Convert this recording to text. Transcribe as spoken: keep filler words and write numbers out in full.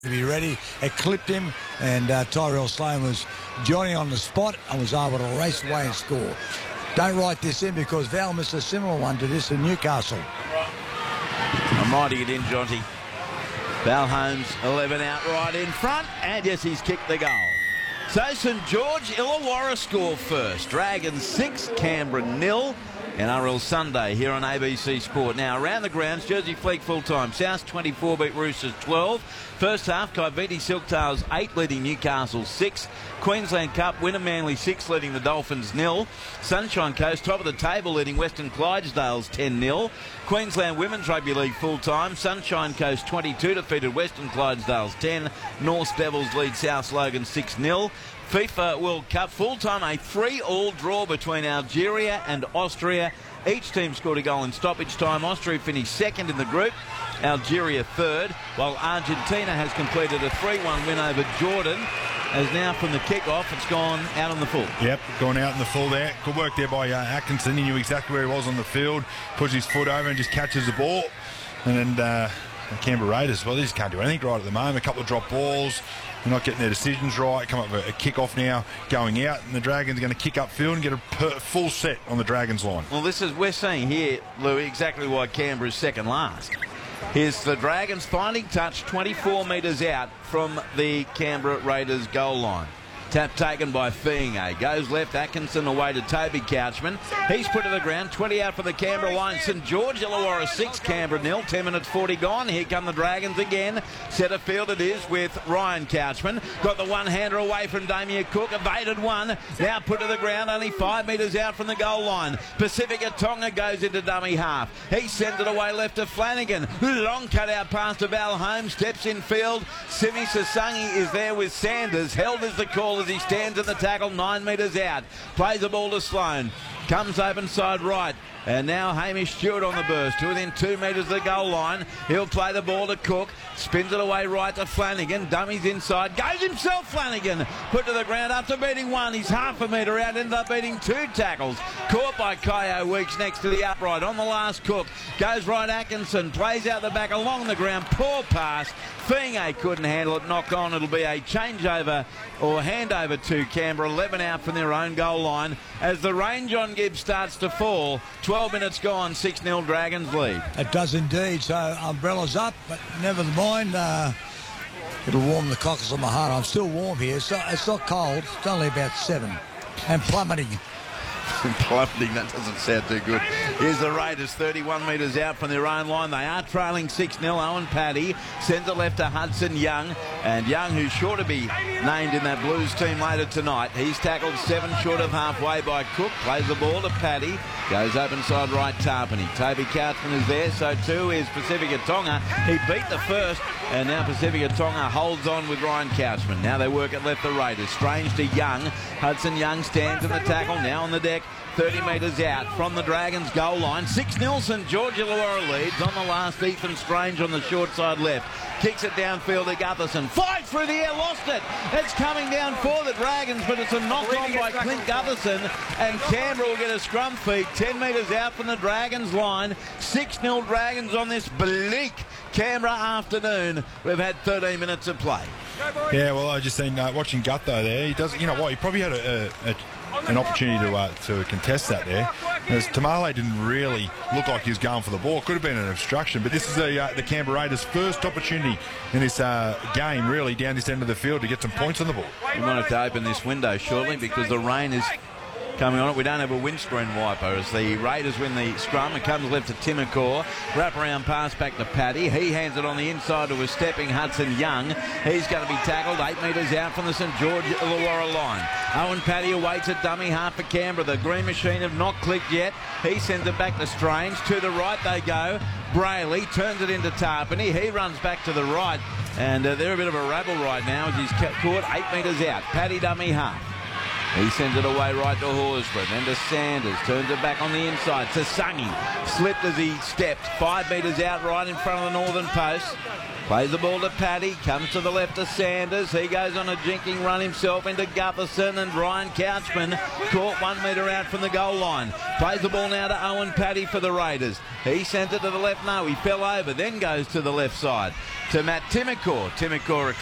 to be ready. It clipped him, and uh, Tyrell Sloan was joining on the spot and was able to race away and score. Don't write this in because Val missed a similar one to this in Newcastle. I'm writing it in, Jonty. Val Holmes, eleven out right in front, and yes, he's kicked the goal. So St George Illawarra score first. Dragons six, Canberra nil. N R L Sunday here on A B C Sport. Now around the grounds, Jersey Flegg full time. South twenty-four beat Roosters twelve. First half, Kaiviti Silktails eight leading Newcastle six. Queensland Cup winner Manly six leading the Dolphins nil. Sunshine Coast top of the table leading Western Clydesdales ten nil. Queensland Women's Rugby League full time. Sunshine Coast twenty-two defeated Western Clydesdales ten. North Devils lead South Logan six nil. FIFA World Cup full-time, a three-all draw between Algeria and Austria. Each team scored a goal in stoppage time. Austria finished second in the group, Algeria third, while Argentina has completed a three one win over Jordan. As now from the kick-off, it's gone out on the full. Yep, gone out in the full there. Good work there by uh, Atkinson. He knew exactly where he was on the field, puts his foot over and just catches the ball. And then uh, the Canberra Raiders, well, they just can't do anything right at the moment. A couple of drop balls. They're not getting their decisions right. Come up with a kick-off now going out, and the Dragons are going to kick upfield and get a per full set on the Dragons line. Well, this is, we're seeing here, Louis, exactly why Canberra's second last. Here's the Dragons finding touch twenty-four metres out from the Canberra Raiders goal line. Tap taken by Fiinga. Goes left. Atkinson away to Toby Couchman. He's put to the ground. twenty out for the Canberra line. St George Illawarra six, Canberra nil. ten minutes forty gone. Here come the Dragons again. Centre field it is with Ryan Couchman. Got the one-hander away from Damien Cook. Evaded one. Now put to the ground. Only five metres out from the goal line. Pacifica Tonga goes into dummy half. He sends it away left to Flanagan. Long cut out pass to Val Holmes. Steps in field. Simi Sasangi is there with Sanders. Held is the call as he stands in the tackle, nine metres out. Plays the ball to Sloan. Comes open side right. And now Hamish Stewart on the burst to within two metres of the goal line. He'll play the ball to Cook. Spins it away right to Flanagan. Dummies inside. Goes himself, Flanagan. Put to the ground after beating one. He's half a metre out. Ended up beating two tackles. Caught by Kyo Weeks next to the upright. On the last Cook. Goes right Atkinson. Plays out the back along the ground. Poor pass. Fiinga couldn't handle it. Knock on. It'll be a changeover or handover to Canberra. eleven out from their own goal line as the rain John Gibbs starts to fall. twelve minutes gone, six nil Dragons lead. It does indeed. So umbrellas up, but never mind. Uh, it'll warm the cockles of my heart. I'm still warm here. So it's not cold. It's only about seven and plummeting. Plummeting, that doesn't sound too good. Here's the Raiders, thirty-one metres out from their own line. They are trailing six nil. Owen Paddy sends it left to Hudson Young. And Young, who's sure to be named in that Blues team later tonight. He's tackled seven short of halfway by Cook. Plays the ball to Paddy. Goes open side right, Tarpany. Toby Couchman is there, so too is Pacifica Tonga. He beat the first, and now Pacifica Tonga holds on with Ryan Couchman. Now they work it left the Raiders. Strange to Young. Hudson Young stands in the tackle, now on the deck. thirty metres out from the Dragons goal line. six nil St George Illawarra leads. On the last, Ethan Strange on the short side left. Kicks it downfield to Gutherson. Flies through the air, lost it. It's coming down for the Dragons, but it's a knock on by Clint Gutherson. And Canberra will get a scrum feed. ten metres out from the Dragons line. six nil Dragons on this bleak Canberra afternoon. We've had thirteen minutes of play. Yeah, well, I just seen uh, watching Gutho there. He does, you know what? He probably had a, a, a an opportunity to uh, to contest that there. As Tamale didn't really look like he was going for the ball. Could have been an obstruction, but this is the, uh, the Canberra Raiders' first opportunity in this uh, game, really, down this end of the field to get some points on the ball. We might have to open this window shortly because the rain is coming on it. We don't have a windscreen wiper as the Raiders win the scrum. It comes left to Timacor. Wrap around pass back to Paddy. He hands it on the inside to a stepping Hudson Young. He's going to be tackled eight metres out from the St George Illawarra line. Owen Paddy awaits at dummy half for Canberra. The green machine have not clicked yet. He sends it back to Strange. To the right they go. Brayley turns it into Tarpany. He runs back to the right. And uh, they're a bit of a rabble right now as he's caught eight metres out. Paddy dummy half. He sends it away right to Horsburgh, then to Sanders, turns it back on the inside. Sasangi slipped as he stepped, five metres out right in front of the northern post. Plays the ball to Paddy, comes to the left to Sanders. He goes on a jinking run himself into Gutherson, and Ryan Couchman caught one metre out from the goal line. Plays the ball now to Owen Paddy for the Raiders. He sent it to the left. No, he fell over, then goes to the left side to Matt Timmacore. Timmacore